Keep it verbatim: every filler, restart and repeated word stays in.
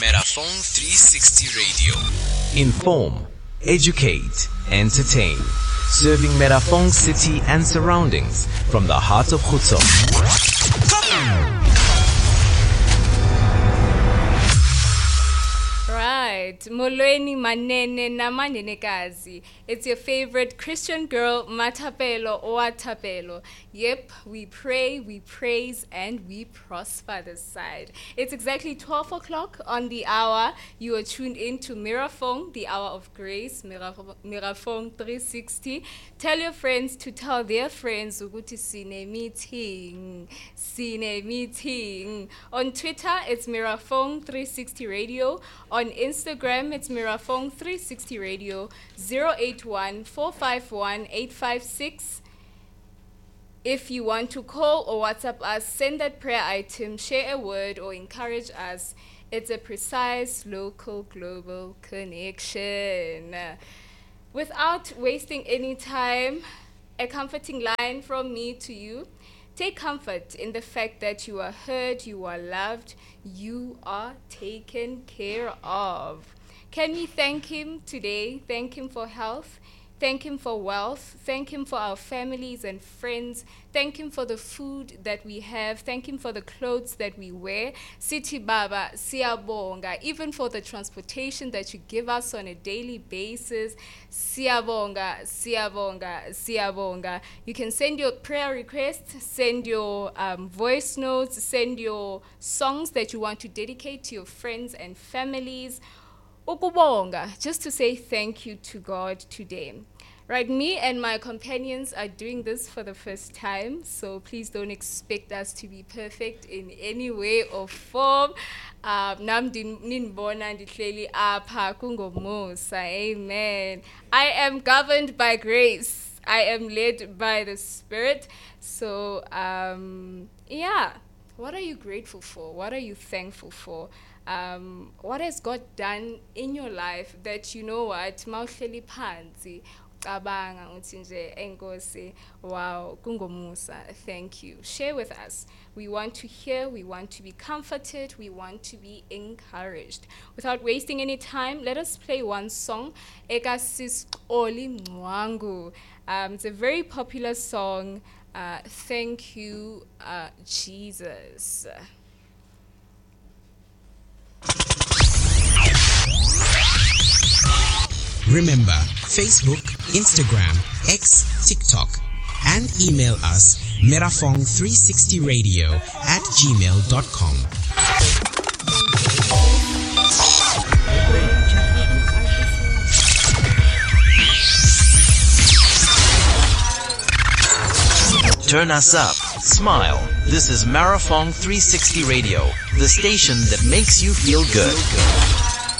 Merafong three sixty Radio. Inform, educate, entertain. Serving Merafong city and surroundings from the heart of Khutso. Right, Molweni Manene Namanenekazi. It's your favorite Christian girl, Matapelo or Tapelo. Yep, we pray, we praise, and we prosper this side. It's exactly twelve o'clock on the hour. You are tuned in to Merafong, the hour of grace, Merafong, Merafong three sixty. Tell your friends to tell their friends ukuthi sine meeting, sine meeting. On Twitter, it's Merafong three sixty Radio. On Instagram, it's Merafong three sixty Radio. zero eight one, four five one, eight five six. If you want to call or WhatsApp us, send that prayer item, share a word, or encourage us. It's a precise, local, global connection. Without wasting any time, a comforting line from me to you. Take comfort in the fact that you are heard, you are loved, you are taken care of. Can we thank Him today? Thank Him for health. Thank Him for wealth. Thank Him for our families and friends. Thank Him for the food that we have. Thank Him for the clothes that we wear. Sithi Baba, siyabonga. Even for the transportation that you give us on a daily basis. Siyabonga, siyabonga, siyabonga. You can send your prayer requests, send your um, voice notes, send your songs that you want to dedicate to your friends and families. Ukubonga, just to say thank you to God today. Right, me and my companions are doing this for the first time, so please don't expect us to be perfect in any way or form. Nam ninbona ndihleli apha kungomusa. Amen. I am governed by grace. I am led by the Spirit. So, um, yeah. What are you grateful for? What are you thankful for? Um, what has God done in your life that you know what? Mawuhleli phansi, ucabanga uthi nje enkosi, wow, kungomusa. Thank you. Share with us. We want to hear, we want to be comforted, we want to be encouraged. Without wasting any time, let us play one song. Eka Sisixoli Mwangu. Um, it's a very popular song. Uh, thank you, uh, Jesus. Remember, Facebook, Instagram, X, TikTok, and email us merafong three sixty radio at gmail dot com. Turn us up. Smile. This is Merafong three sixty Radio, the station that makes you feel good.